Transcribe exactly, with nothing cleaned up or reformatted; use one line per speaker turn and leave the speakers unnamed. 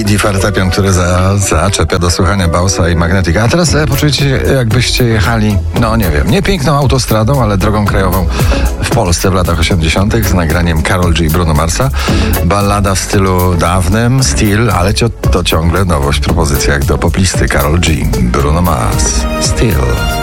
D fortepian, który za, zaczepia do słuchania Bausa i Magnetic. A teraz e, poczujcie się, jakbyście jechali, no nie wiem, nie piękną autostradą, ale drogą krajową w Polsce w latach osiemdziesiątych z nagraniem Karol G i Bruno Marsa. Ballada w stylu dawnym, Still, ale to ciągle nowość, propozycja jak do poplisty Karol G, Bruno Mars, Still.